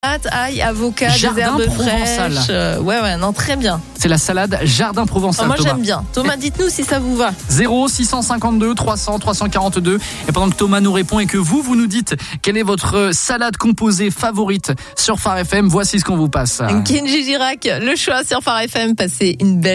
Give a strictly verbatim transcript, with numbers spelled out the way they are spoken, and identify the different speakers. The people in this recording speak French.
Speaker 1: Ail, avocat,
Speaker 2: Jardin
Speaker 1: des herbes
Speaker 2: provençal.
Speaker 1: fraîches. Euh, ouais, ouais, non, très bien.
Speaker 2: C'est la salade jardin provençal.
Speaker 1: Oh, moi,
Speaker 2: Thomas.
Speaker 1: j'aime bien. Thomas, dites-nous si ça vous va.
Speaker 2: zéro six cent cinquante-deux trois cents trois cent quarante-deux. Et pendant que Thomas nous répond et que vous, vous nous dites quelle est votre salade composée favorite sur Phare F M, voici ce qu'on vous passe.
Speaker 1: Kenji Girac, le choix sur Phare F M. Passez une belle